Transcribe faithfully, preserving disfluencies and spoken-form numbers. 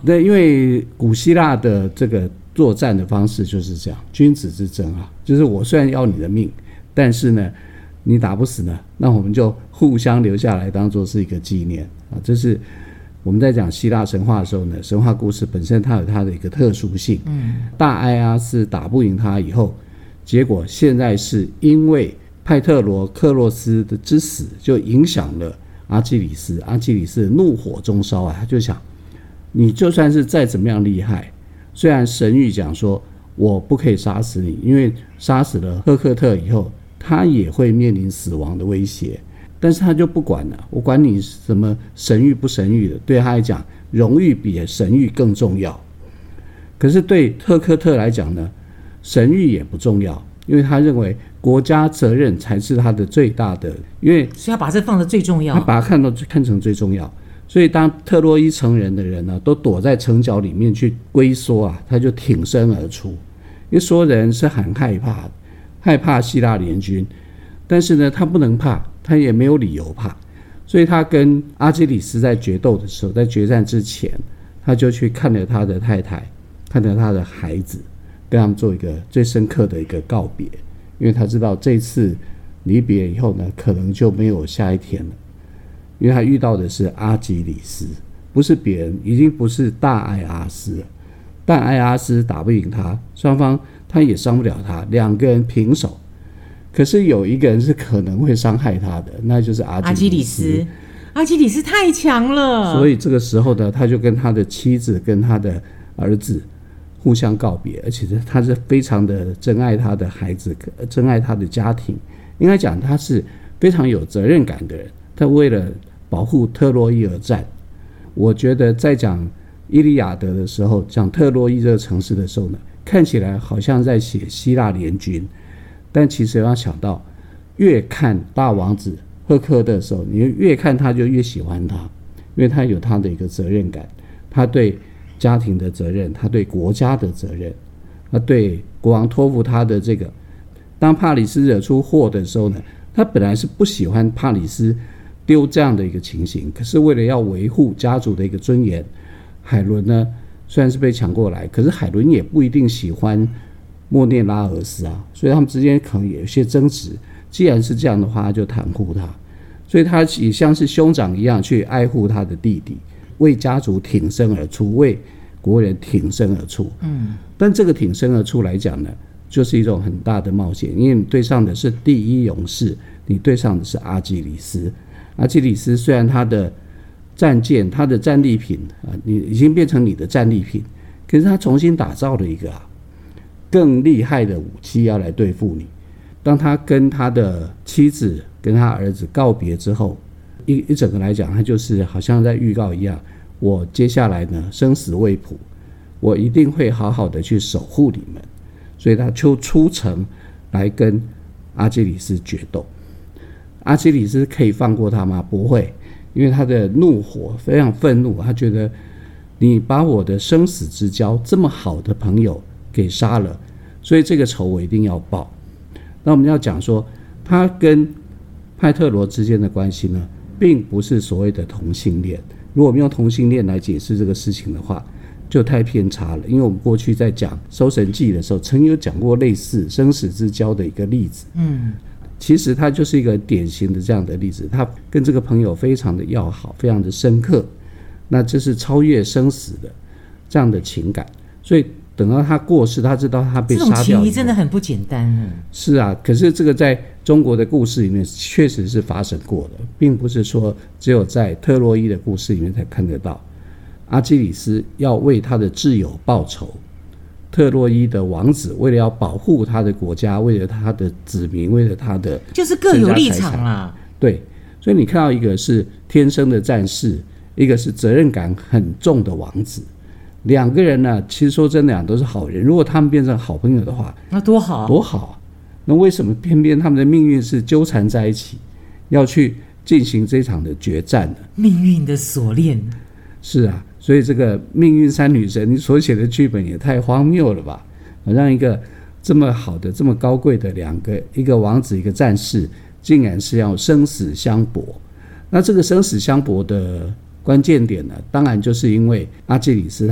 对，因为古希腊的这个作战的方式就是这样，君子之争啊，就是我虽然要你的命，但是呢你打不死呢，那我们就互相留下来当做是一个纪念啊。这是我们在讲希腊神话的时候呢，神话故事本身它有它的一个特殊性。嗯，大埃阿斯打不赢他以后，结果现在是因为派特罗克洛斯的之死，就影响了阿基里斯。阿基里斯怒火中烧啊，他就想，你就算是再怎么样厉害，虽然神谕讲说我不可以杀死你，因为杀死了赫克特以后，他也会面临死亡的威胁，但是他就不管了，我管你什么神谕不神谕的，对他来讲，荣誉比神谕更重要。可是对赫克特来讲呢，神谕也不重要，因为他认为国家责任才是他的最大的，因为所以他把这放得最重要， 他把它看到看成最重要。所以当特洛伊城人的人呢，都躲在城角里面去龟缩啊，他就挺身而出。因为所有人是很害怕，害怕希腊联军，但是呢，他不能怕，他也没有理由怕。所以他跟阿基里斯在决斗的时候，在决战之前，他就去看了他的太太，看了他的孩子，跟他们做一个最深刻的一个告别。因为他知道这次离别以后呢，可能就没有下一天了。因为他遇到的是阿基里斯，不是别人，已经不是大埃阿斯了。大埃阿斯打不赢他，双方他也伤不了他，两个人平手。可是有一个人是可能会伤害他的，那就是阿基里斯。 阿基里斯，阿基里斯太强了。 所以这个时候呢，他就跟他的妻子跟他的儿子互相告别，而且他是非常的珍爱他的孩子，珍爱他的家庭。应该讲他是非常有责任感的人，他为了保护特洛伊而战。我觉得在讲伊利亚德的时候，讲特洛伊这个城市的时候呢，看起来好像在写希腊联军，但其实要想到，越看大王子赫克特的时候，你越看他就越喜欢他，因为他有他的一个责任感，他对家庭的责任，他对国家的责任，他对国王托付他的这个，当帕里斯惹出祸的时候呢，他本来是不喜欢帕里斯丢这样的一个情形，可是为了要维护家族的一个尊严，海伦呢虽然是被抢过来，可是海伦也不一定喜欢莫涅拉俄斯啊，所以他们之间可能有一些争执。既然是这样的话，他就袒护他，所以他也像是兄长一样去爱护他的弟弟，为家族挺身而出，为国人挺身而出。嗯，但这个挺身而出来讲呢，就是一种很大的冒险，因为你对上的是第一勇士，你对上的是阿基里斯。阿基里斯虽然他的战舰、他的战利品啊，你已经变成你的战利品，可是他重新打造了一个啊更厉害的武器要来对付你。当他跟他的妻子、跟他儿子告别之后，一一整个来讲，他就是好像在预告一样，我接下来呢生死未卜，我一定会好好的去守护你们。所以他就出城来跟阿基里斯决斗。阿基里斯可以放过他吗？不会，因为他的怒火非常愤怒，他觉得你把我的生死之交这么好的朋友给杀了，所以这个仇我一定要报。那我们要讲说，他跟派特罗之间的关系呢，并不是所谓的同性恋。如果我们用同性恋来解释这个事情的话，就太偏差了。因为我们过去在讲《搜神记》的时候，曾经有讲过类似生死之交的一个例子。嗯，其实他就是一个典型的这样的例子，他跟这个朋友非常的要好，非常的深刻，那这是超越生死的这样的情感。所以等到他过世，他知道他被杀掉，这种情谊真的很不简单啊。 是啊，可是这个在中国的故事里面确实是发生过的，并不是说只有在特洛伊的故事里面才看得到。阿基里斯要为他的挚友报仇，特洛伊的王子为了要保护他的国家，为了他的子民，为了他的就是各有立场啦。 对，所以你看到一个是天生的战士，一个是责任感很重的王子，两个人呢，其实说真的，都是好人。如果他们变成好朋友的话， 那多好， 多好啊！那为什么偏偏他们的命运是纠缠在一起，要去进行这场的决战呢？ 命运的锁链。 是啊，所以这个命运三女神，你所写的剧本也太荒谬了吧！让一个这么好的、这么高贵的两个，一个王子，一个战士，竟然是要生死相搏。那这个生死相搏的关键点呢，当然就是因为阿基里斯